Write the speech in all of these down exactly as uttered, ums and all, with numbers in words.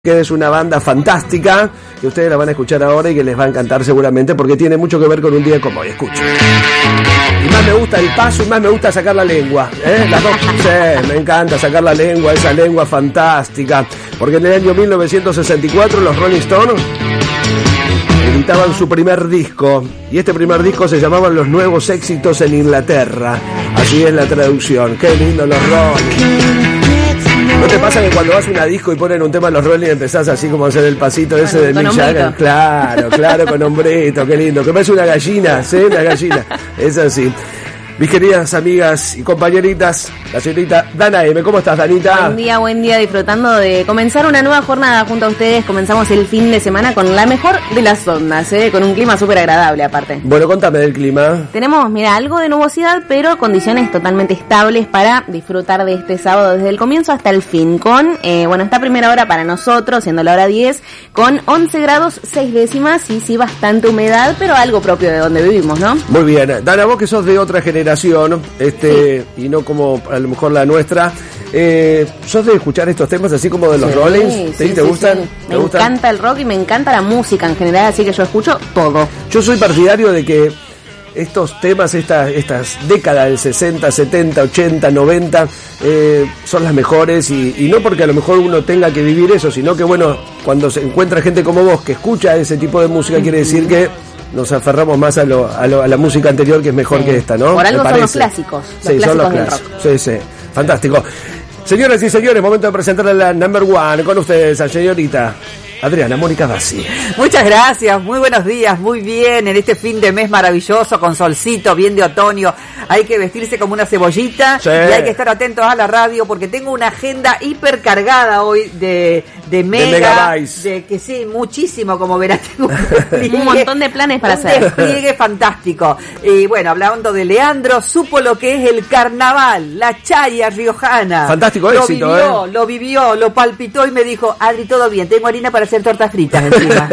que es una banda fantástica, que ustedes la van a escuchar ahora y que les va a encantar seguramente, porque tiene mucho que ver con un día como hoy. Escuchen. Y más me gusta el paso y más me gusta sacar la lengua, ¿eh? Las dos, sí, me encanta sacar la lengua, esa lengua fantástica, porque en el año mil novecientos sesenta y cuatro los Rolling Stones editaban su primer disco, y este primer disco se llamaba Los Nuevos Éxitos en Inglaterra, así es la traducción. Qué lindo los Rolling. ¿No te pasa que cuando vas a una disco y ponen un tema de los Rolling empezás así como a hacer el pasito ese bueno, de Mick Jagger? Claro, claro, con hombrito, qué lindo. Que parece una gallina, ¿sí? Una gallina. Es así. Mis queridas amigas y compañeritas, la señorita Dana M. ¿Cómo estás, Danita? Buen día, buen día, disfrutando de comenzar una nueva jornada junto a ustedes. Comenzamos el fin de semana con la mejor de las ondas, ¿eh? Con un clima súper agradable aparte. Bueno, contame del clima. Tenemos, mira, algo de nubosidad, pero condiciones totalmente estables para disfrutar de este sábado desde el comienzo hasta el fin. Con, eh, bueno, esta primera hora para nosotros, siendo la hora diez, con once grados seis décimas y sí, bastante humedad, pero algo propio de donde vivimos, ¿no? Muy bien. Dana, vos que sos de otra generación, este sí. Y no como a lo mejor la nuestra, eh, ¿sos de escuchar estos temas así como de los sí, Rollins? Sí, ¿Te, sí, ¿te gustan? Sí. ¿Te me gustan? encanta el rock y me encanta la música en general, así que yo escucho todo. Yo soy partidario de que estos temas, estas, estas décadas del sesenta, setenta, ochenta, noventa, eh, son las mejores, y, y no porque a lo mejor uno tenga que vivir eso, sino que bueno, cuando se encuentra gente como vos que escucha ese tipo de música, quiere decir que nos aferramos más a, lo, a, lo, a la música anterior, que es mejor sí. que esta, ¿no? Por algo son los clásicos, los sí, clásicos son los del clásicos. rock. Sí, sí, fantástico. Señoras y señores, momento de presentarle la number one con ustedes, a señorita Adriana Mónica Bassi. Muchas gracias, muy buenos días, muy bien, en este fin de mes maravilloso, con solcito, bien de otoño. Hay que vestirse como una cebollita, sí. Y hay que estar atentos a la radio, porque tengo una agenda hipercargada hoy de, de mega, de, de que sí, muchísimo, como verás, tengo un, un montón de planes para un hacer. Un despliegue fantástico. Y bueno, hablando de Leandro, supo lo que es el carnaval, la chaya riojana. Fantástico lo éxito, vivió, ¿eh? Lo vivió, lo palpitó y me dijo, Adri, todo bien, tengo harina para hacer tortas fritas encima.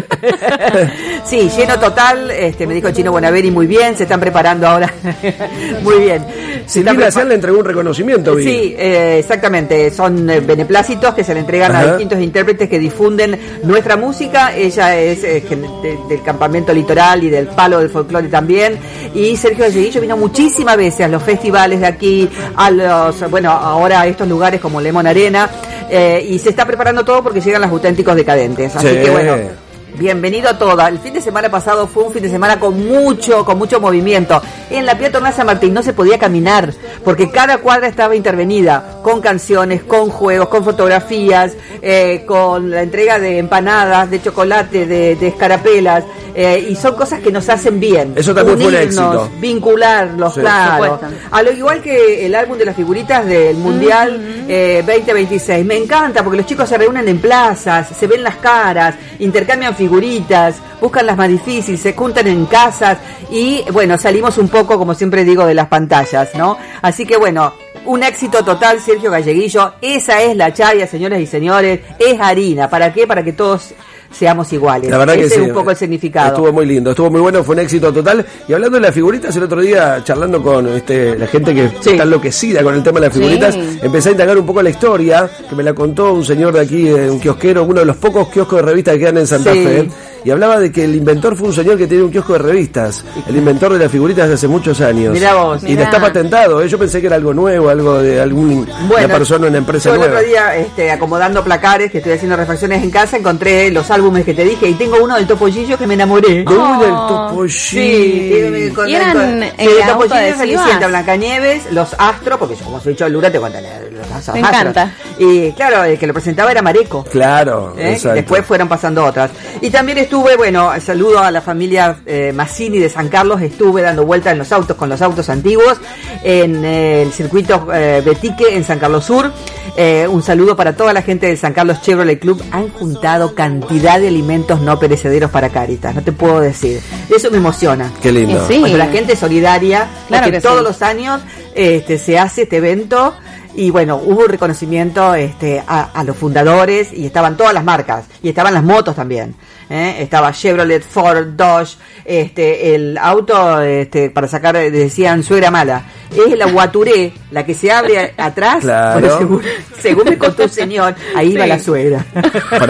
Sí, lleno total, este, me dijo el Chino Bonaveri, muy bien, se están preparando ahora. Muy bien. Silvina Hacienda le entregó un reconocimiento, ¿vi? Sí, eh, exactamente, son eh, beneplácitos que se le entregan Ajá. a distintos intérpretes que difunden nuestra música. Ella es eh, de, del campamento litoral y del palo del folclore también, y Sergio Galleguillo vino muchísimas veces a los festivales de aquí, a los, bueno, ahora a estos lugares como Lemon Arena, eh, y se está preparando todo porque llegan los auténticos decadentes, así sí. que bueno, bienvenido a toda. El fin de semana pasado fue un fin de semana con mucho, con mucho movimiento. En la peatonal San Martín no se podía caminar, porque cada cuadra estaba intervenida, con canciones, con juegos, con fotografías, eh, con la entrega de empanadas, de chocolate, de, de escarapelas, eh, y son cosas que nos hacen bien. Eso también unirnos, fue un éxito. Vincularlos, sí. claro. A lo igual que el álbum de las figuritas del Mundial mm-hmm. eh, veinte veintiséis. Me encanta porque los chicos se reúnen en plazas, se ven las caras, intercambian figuritas, buscan las más difíciles, se juntan en casas y bueno, salimos un poco, como siempre digo, de las pantallas, ¿no? Así que bueno, un éxito total, Sergio Galleguillo. Esa es la chaya, señoras y señores, es harina. ¿Para qué? Para que todos seamos iguales. La verdad Ese que sí, es un poco el significado. Estuvo muy lindo, estuvo muy bueno, fue un éxito total. Y hablando de las figuritas, el otro día, charlando con este la gente que sí. está enloquecida con el tema de las figuritas, sí. empecé a indagar un poco la historia, que me la contó un señor de aquí, un kiosquero, uno de los pocos kioscos de revistas que quedan en Santa sí. Fe, y hablaba de que el inventor fue un señor que tiene un kiosco de revistas, el inventor de las figuritas de hace muchos años. Mirá vos. Y Mirá. le está patentado, ¿eh? Yo pensé que era algo nuevo, algo de alguna bueno, persona, una empresa yo nueva. El otro día, este, acomodando placares, que estoy haciendo refacciones en casa, encontré los álbumes que te dije, y tengo uno del Topollillo que me enamoré. Oh, ¿Uno del Topollillo? Sí, con ¿Y eran el, sí, el Topollillo, Felicienta, Blancanieves, los Astro, porque yo como soy yo el Lura, te cuentan los Astros. Me encanta. Y claro, el que lo presentaba era Mareco. Claro, ¿eh? exacto. Después fueron pasando otras. Y también estuve, bueno, saludo a la familia eh, Massini de San Carlos, estuve dando vueltas en los autos, con los autos antiguos, en eh, el circuito eh, Betique, en San Carlos Sur. Eh, un saludo para toda la gente del San Carlos Chevrolet Club. Han juntado cantidad de alimentos no perecederos para Cáritas, no te puedo decir. Eso me emociona. Qué lindo. Sí. Cuando la gente es solidaria, claro porque que todos sí. los años este, se hace este evento. Y bueno, hubo un reconocimiento este, a, a los fundadores y estaban todas las marcas y estaban las motos también. ¿eh? Estaba Chevrolet, Ford, Dodge, este, el auto este, para sacar, decían suegra mala. Es la Guaturé, la que se abre a, atrás. Claro. Bueno, según, según me contó el señor, ahí sí. va la suegra.